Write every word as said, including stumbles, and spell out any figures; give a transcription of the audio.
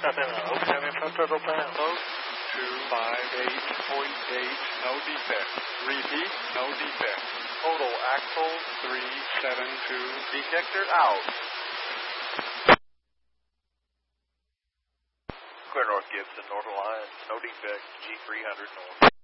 Nothing, uh, open, having front throttle plan. Close. two five eight point eight, no defect. Repeat, no defect. Total axle three seven two. Detector out. Clear North Gibson, North Alliance, no defect, G three hundred north.